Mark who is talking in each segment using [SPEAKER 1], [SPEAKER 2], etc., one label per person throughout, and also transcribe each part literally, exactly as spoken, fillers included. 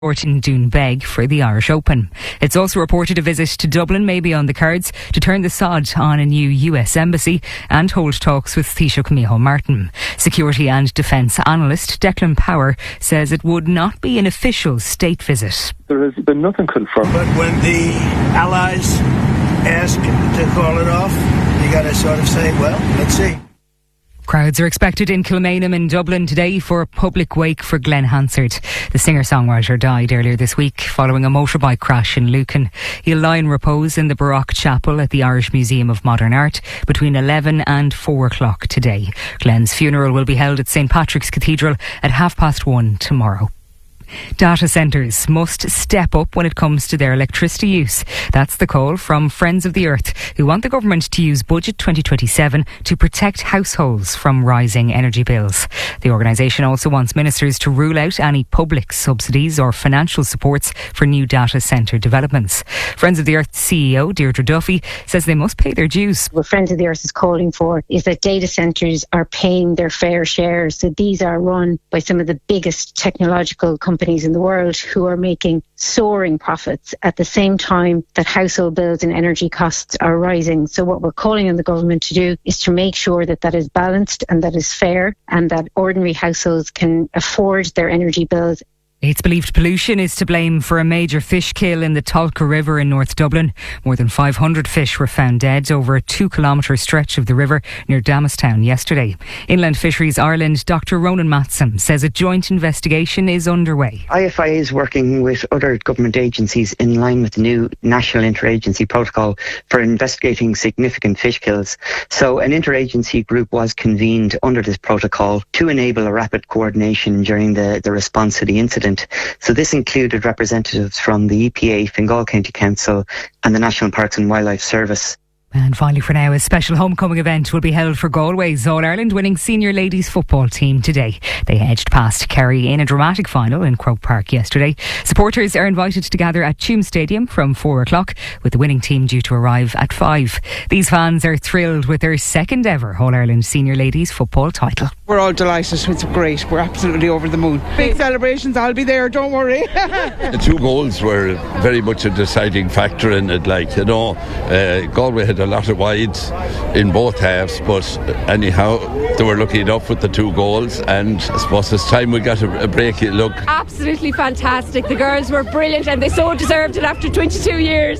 [SPEAKER 1] in Doonbeg for the Irish Open. It's also reported a visit to Dublin may be on the cards to turn the sod on a new U S embassy and hold talks with Taoiseach Micheál Martin. Security and defence analyst Declan Power says it would not be an official state visit.
[SPEAKER 2] There has been nothing confirmed.
[SPEAKER 3] But when the allies ask to call it off, you got to sort of say, well, let's see.
[SPEAKER 1] Crowds are expected in Kilmainham in Dublin today for a public wake for Glenn Hansard. The singer-songwriter died earlier this week following a motorbike crash in Lucan. He'll lie in repose in the Baroque Chapel at the Irish Museum of Modern Art between eleven and four o'clock today. Glenn's funeral will be held at St Patrick's Cathedral at half past one tomorrow. Data centres must step up when it comes to their electricity use. That's the call from Friends of the Earth, who want the government to use Budget twenty twenty-seven to protect households from rising energy bills. The organisation also wants ministers to rule out any public subsidies or financial supports for new data centre developments. Friends of the Earth C E O Deirdre Duffy says they must pay their dues.
[SPEAKER 4] What Friends of the Earth is calling for is that data centres are paying their fair share. So these are run by some of the biggest technological companies companies in the world who are making soaring profits at the same time that household bills and energy costs are rising. So what we're calling on the government to do is to make sure that that is balanced and that is fair and that ordinary households can afford their energy bills.
[SPEAKER 1] It's believed pollution is to blame for a major fish kill in the Tolka River in North Dublin. More than five hundred fish were found dead over a two kilometre stretch of the river near Damastown yesterday. Inland Fisheries Ireland Doctor Ronan Matson says a joint investigation is underway.
[SPEAKER 5] I F I is working with other government agencies in line with the new National Interagency Protocol for investigating significant fish kills. So an interagency group was convened under this protocol to enable a rapid coordination during the, the response to the incident. So this included representatives from the E P A, Fingal County Council and the National Parks and Wildlife Service.
[SPEAKER 1] And finally for now, a special homecoming event will be held for Galway's All-Ireland winning senior ladies football team today. They edged past Kerry in a dramatic final in Croke Park yesterday. Supporters are invited to gather at Tuam Stadium from four o'clock, with the winning team due to arrive at five. These fans are thrilled with their second ever All-Ireland senior ladies football title.
[SPEAKER 6] We're all delighted. It's great. We're absolutely over the moon. Big celebrations. I'll be there. Don't worry.
[SPEAKER 7] The two goals were very much a deciding factor in it. Like, you know, uh, Galway had a lot of wides in both halves, but anyhow they were lucky enough with the two goals, and I suppose it's time we got a, a break. Look,
[SPEAKER 8] absolutely fantastic. The girls were brilliant and they so deserved it after twenty-two years.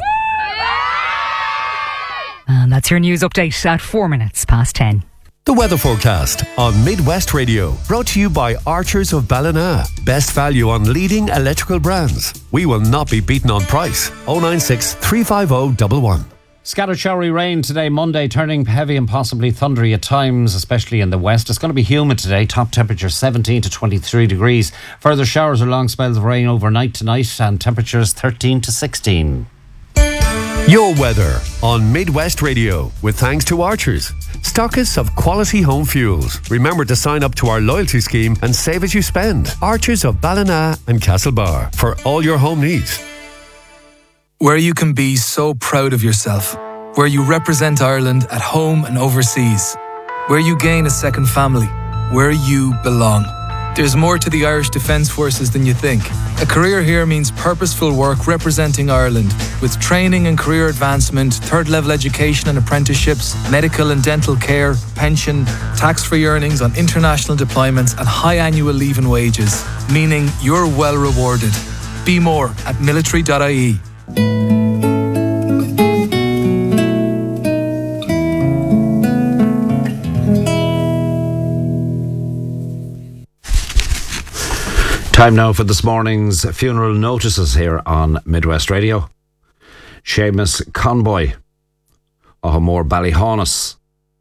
[SPEAKER 1] And that's your news update at four minutes past ten.
[SPEAKER 9] The weather forecast on Midwest Radio, brought to you by Archers of Ballina. Best value on leading electrical brands. We will not be beaten on price. oh nine six, three five oh, one one.
[SPEAKER 10] Scattered showery rain today, Monday, turning heavy and possibly thundery at times, especially in the west. It's going to be humid today, top temperature seventeen to twenty-three degrees. Further showers or long spells of rain overnight tonight, and temperatures thirteen to sixteen.
[SPEAKER 9] Your weather on Midwest Radio, with thanks to Archers, stockists of quality home fuels. Remember to sign up to our loyalty scheme and save as you spend. Archers of Ballina and Castlebar, for all your home needs.
[SPEAKER 11] Where you can be so proud of yourself. Where you represent Ireland at home and overseas. Where you gain a second family. Where you belong. There's more to the Irish Defence Forces than you think. A career here means purposeful work representing Ireland, with training and career advancement, third-level education and apprenticeships, medical and dental care, pension, tax-free earnings on international deployments and high annual leave and wages, meaning you're well rewarded. Be more at military dot I E.
[SPEAKER 10] Time now for this morning's funeral notices here on Midwest Radio. Seamus Conboy, O'Hamore Ballyhaunis.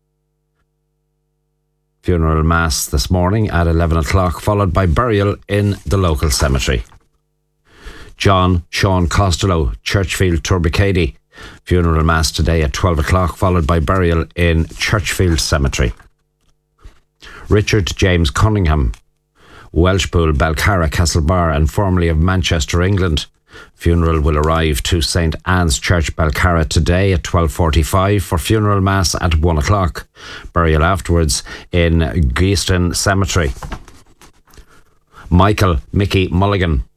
[SPEAKER 10] Funeral mass this morning at eleven o'clock, followed by burial in the local cemetery. John Sean Costello, Churchfield Turbicady. Funeral mass today at twelve o'clock, followed by burial in Churchfield Cemetery. Richard James Cunningham, Welshpool, Balcarra, Castlebar, and formerly of Manchester, England. Funeral will arrive to Saint Anne's Church, Balcarra today at twelve forty-five for funeral mass at one o'clock. Burial afterwards in Geeston Cemetery. Michael Mickey Mulligan,